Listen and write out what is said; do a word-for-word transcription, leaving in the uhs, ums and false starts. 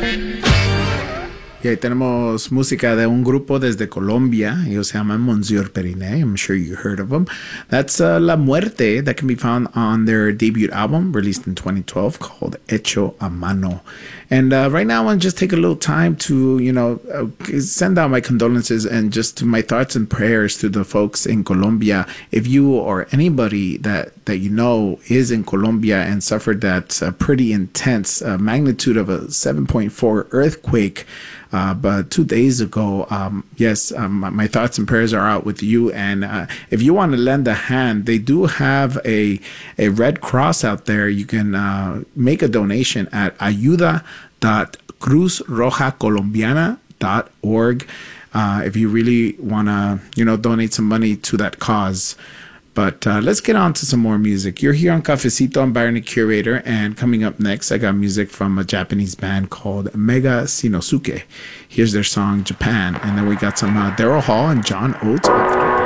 Y ahí tenemos música de un grupo desde Colombia. Ellos se llaman Monsieur Periné. I'm sure you heard of them. That's uh, La Muerte, that can be found on their debut album released in twenty twelve called Hecho a Mano. And uh, right now I want to just take a little time to, you know, uh, send out my condolences and just my thoughts and prayers to the folks in Colombia. If you or anybody that, that you know is in Colombia and suffered that uh, pretty intense uh, magnitude of a seven point four earthquake, Uh, but two days ago, um, yes, um, my thoughts and prayers are out with you. And uh, if you want to lend a hand, they do have a a Red Cross out there. You can uh, make a donation at ayuda dot cruz roja colombiana dot org uh, if you really want to, you know, donate some money to that cause. But uh, let's get on to some more music. You're here on Cafecito. I'm Byron the Curator. And coming up next, I got music from a Japanese band called Mega Shinosuke. Here's their song, Japan. And then we got some uh, Daryl Hall and John Oates after.